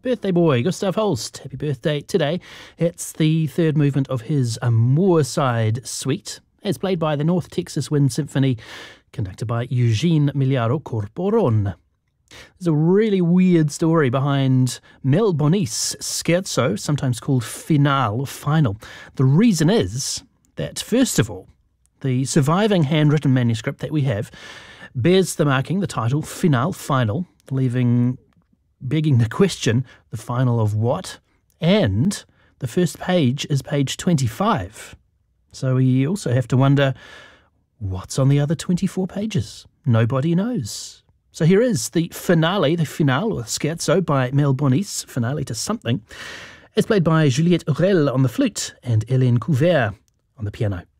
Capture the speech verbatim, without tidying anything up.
birthday boy, Gustav Holst. Happy birthday today. It's the third movement of his Moorside Suite, as played by the North Texas Wind Symphony, conducted by Eugene Miliaro Corporon. There's a really weird story behind Mel Bonis' scherzo, sometimes called Finale, Final. The reason is that, first of all, the surviving handwritten manuscript that we have bears the marking, the title, Finale, Final, leaving, begging the question, the final of what? And the first page is page twenty-five. So we also have to wonder, what's on the other twenty-four pages? Nobody knows. So here is the finale, the finale, or scherzo by Mel Bonis, finale to something. It's played by Juliette Aurel on the flute and Hélène Couvert on the piano.